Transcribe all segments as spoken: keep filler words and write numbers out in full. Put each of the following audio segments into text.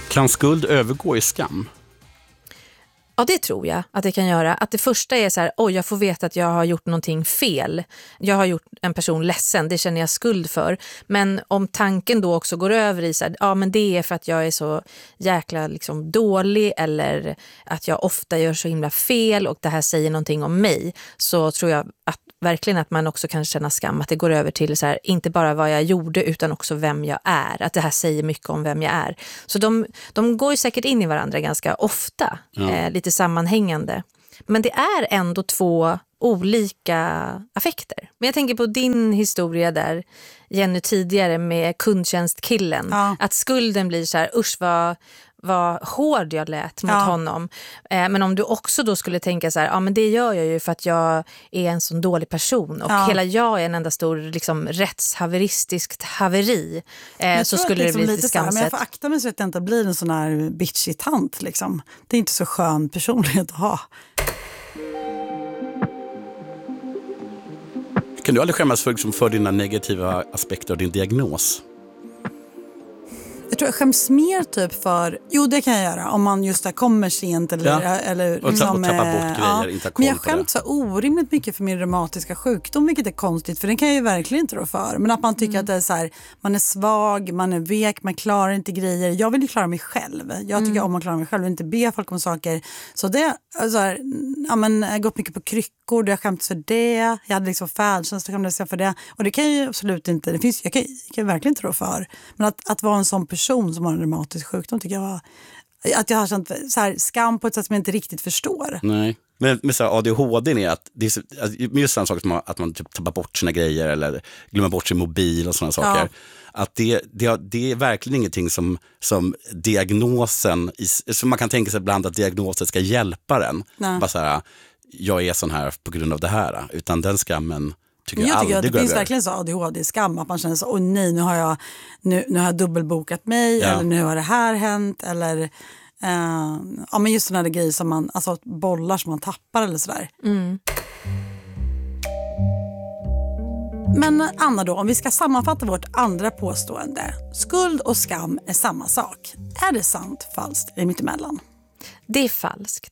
Kan skuld övergå i skam? Ja, det tror jag att det kan göra. Att det första är så här, oj, jag får veta att jag har gjort någonting fel. Jag har gjort en person ledsen, det känner jag skuld för. Men om tanken då också går över i så här, ja men det är för att jag är så jäkla liksom dålig eller att jag ofta gör så himla fel och det här säger någonting om mig. Så tror jag att verkligen att man också kan känna skam, att det går över till så här, inte bara vad jag gjorde utan också vem jag är. Att det här säger mycket om vem jag är. Så de, de går ju säkert in i varandra ganska ofta, ja. eh, lite sammanhängande. Men det är ändå två olika affekter. Men jag tänker på din historia där, Jenny, tidigare med kundtjänstkillen. Ja. Att skulden blir så här, usch vad, vad hård jag lät mot ja. honom. Eh, men om du också då skulle tänka så här, ja men det gör jag ju för att jag är en sån dålig person. Och ja. hela jag är en enda stor liksom, rättshaveristiskt haveri. Eh, så skulle det, liksom det bli lite skamset. Men jag får akta mig så att jag inte blir en sån här bitchy tant. Liksom. Det är inte så skön personlighet att ha. Kan du aldrig skämmas för, liksom, för dina negativa aspekter av din diagnos? Jag tror jag skäms mer typ för, jo det kan jag göra om man just där kommer sent eller, ja. eller och, liksom, och tappa bort grejer, ja. inte ha koll. Men jag skämt så orimligt mycket för min reumatiska sjukdom, vilket är konstigt för den kan jag ju verkligen inte rå för. Men att man tycker mm. att det är så här, man är svag, man är vek, man klarar inte grejer. Jag vill ju klara mig själv. Jag tycker mm. om att klara mig själv och inte be folk om saker. Så det, så här, ja men jag har gått mycket på kryckor, jag har skämt för det. Jag hade liksom färdtjänst och skämdes för det. Och det kan ju absolut inte, det finns, jag kan, jag kan verkligen inte rå för. Men att, att vara en sån person som har en reumatisk sjukdom tycker jag var, att jag har känt så här skam på ett sätt som jag inte riktigt förstår. Nej, men med så här A D H D är att det är så, just samma sak som att man typ tappar bort sina grejer eller glömmer bort sin mobil och sådana saker. Ja. Att det, det, det är verkligen ingenting som, som diagnosen, som man kan tänka sig ibland att diagnosen ska hjälpa den. Nej. Bara så här, jag är sån här på grund av det här, utan den skammen tycker jag, jag tycker aldrig att det finns över. Verkligen så A D H D-skam att man känner så, åh nej, nu har jag, nu, nu har jag dubbelbokat mig ja. eller nu har det här hänt eller eh, ja men just sådana där grejer som man, alltså bollar som man tappar eller sådär. Mm. Men Anna då, om vi ska sammanfatta vårt andra påstående. Skuld och skam är samma sak. Är det sant, falskt eller mittemellan? Det är falskt.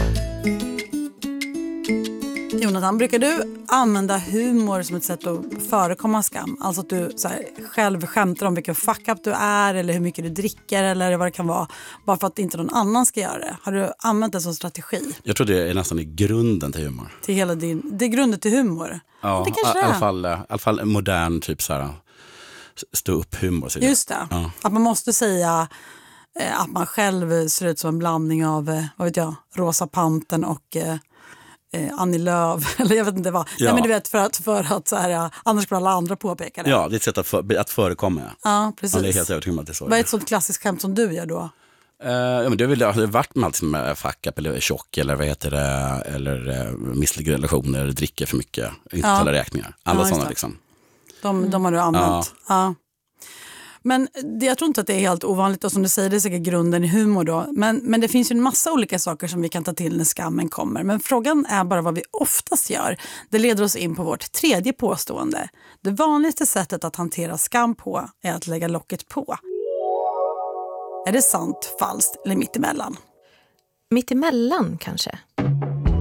Jonathan, brukar du använda humor som ett sätt att förekomma skam? Alltså att du så här, själv skämtar om vilken fuck up du är eller hur mycket du dricker eller vad det kan vara. Bara för att inte någon annan ska göra det. Har du använt det som strategi? Jag tror det är nästan i grunden till humor. Till hela din, det är grunden till humor? Ja, det kanske i alla fall, i alla fall modern typ så här stå upp humor. Just det, ja. Att man måste säga eh, att man själv ser ut som en blandning av, eh, vad vet jag, Rosa Panten och... Eh, Eh, Annie Lööf, eller jag vet inte vad. Ja. Nej, men du vet, för att, för att så här, annars skulle alla andra påpeka det. Ja, det är ett sätt att, för, att förekomma. Ja, precis. Ja, det är helt övertygad att det är så. Vad är ett sånt klassiskt skämt som du gör då? Uh, ja, men det har väl det varit med allt som är fuck up eller tjock eller vad heter det, eller uh, misslyckade relationer, eller dricker för mycket, inte ja. Tala räkningar. Alla ja, sådana liksom. De, de har du använt. Ja. Ja. Men det, jag tror inte att det är helt ovanligt och som du säger, det är säkert grunden i humor då. Men, men det finns ju en massa olika saker som vi kan ta till när skammen kommer. Men frågan är bara vad vi oftast gör. Det leder oss in på vårt tredje påstående. Det vanligaste sättet att hantera skam på är att lägga locket på. Är det sant, falskt eller mittemellan? Mittemellan kanske.